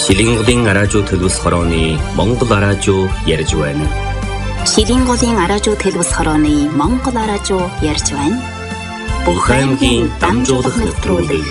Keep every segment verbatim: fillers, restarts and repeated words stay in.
Шилинголын араажуу төлөвс хорооны Монгол араажуу ярьж байна. Шилинголын араажуу төлөвс хорооны Монгол араажуу ярьж байна. Бүх аймгийн дамжуулах нэвтрүүлэг.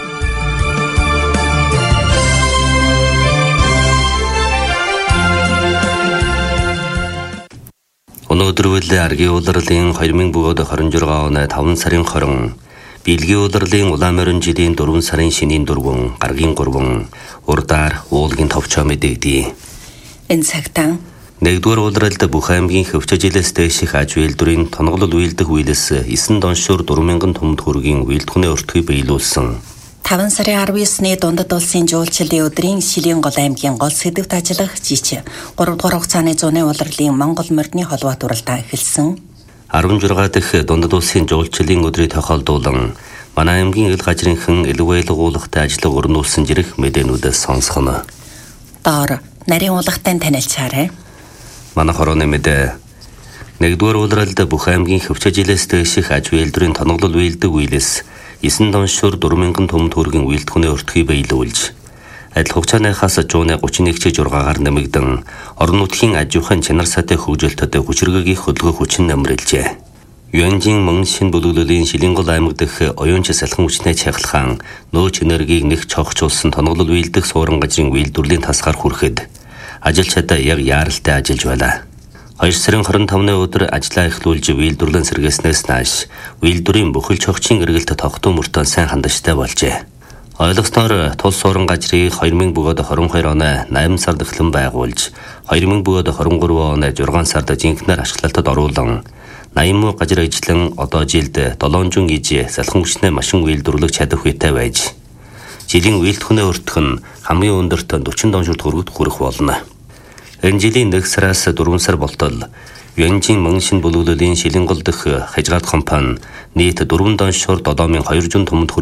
Өнөөдөр үйл аргийн улирлын хоёр мың двадцать шесть оны таван сарын хорин Билгийн улирлын улаан морин жилийн дөрвөн сарын шинийн дөрвөн, гаргийн гурван, урдаар уулгийн товчоо мэдэгдээ. Энэ цагтаа нэгдүгээр улиралд бүх аймгийн хөвч жилээс дээших аж үйлдвэрийн тоноглол үйлдэх үйлээс эсэн доншуур дөрвөн мянган төмд хүргийн үйлдвэрний өртгийг биелүүлсэн. таван сарын арван есний дундад улсын жуулчлалын өдрийн Шилингол аймгийн гол сэдвт ажиллах жич гурав дугаар хугацааны зуны улирлын Монгол морины холбоо туралдаа эхэлсэн. арван жургаа дахь дундад улсын жуулчлалын өдрийг тохиолдуулан манай аймгийн ил гажрынхан илгээлгуулахтай ажиллаг өрнүүлсэн жирэх мэдээнүүдээс сонсгоно. Доор нарийн уулгатай танилцаарай. Манай хорооны мэдээ нэгдүгээр улиралд бүх аймгийн хөвч жилээс дээших аж үйлдвэрийн тоноглол үйлдэг үйлээс эсэн доншуур дөрвөн мянган төмд хүргийн үйлдвэрний өртгийг биелүүлж адил хугацааныхаас жууны гучин нэг жургаагаар нэмэгдэн орон нутгийн аж ахуйн чанар сайтай хөгжөлтөд хүчиргэгийн хөдөлгөөх хүчин нэмрэлжээ. Юанжин мөн шин бүлэглэлийн Шилингол аймаг дэх оюунч салхан хүчнээ чахалхан нөөц энергийг нэг цогцолсон тоноглол үйлдэх суурин газрын үйлдвэрлэлийн тасгаар хүрэхэд ажилчдаа яг яаралтай ажиллаж байлаа. хоёр сарын хорин тавны өдөр ажлаа эхлүүлж үйлдвэрлэн сэргээснээс нааш үйлдвэрийн бүхэл чогчийн эргэлт тогтуу мөртөө сайн хандажтай болжээ. Ойлгосноор тул суурин газрыг хоёр мың двадцать хоёр оны найман сард эхлэн байгуулж хоёр мың двадцать гурван оны зургаан сард жинхэнээр ашиглалтад оруулан найман газар ажлан одоо жилд долоон иж салхан хүчнээ машин үйлдвэрлэх чадах үйтэй байж жилийн үйлдвэрний өртөх нь хамгийн өндөрт forty доншуур төгрөгт хүрэх болно. Энэ жилийн нэг сараас дөрвөн сар болтол Юанжин мөн шин бүлэглэлийн Шилингол дэх хажгаад компани нийт дөрвөн доншуур seven thousand two hundred төмөнд